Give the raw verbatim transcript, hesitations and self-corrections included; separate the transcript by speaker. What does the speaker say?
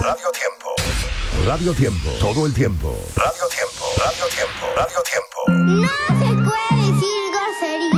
Speaker 1: Radio Tiempo. Radio Tiempo. Todo el tiempo. Radio Tiempo. Radio Tiempo. Radio Tiempo.
Speaker 2: No se puede decir grosería.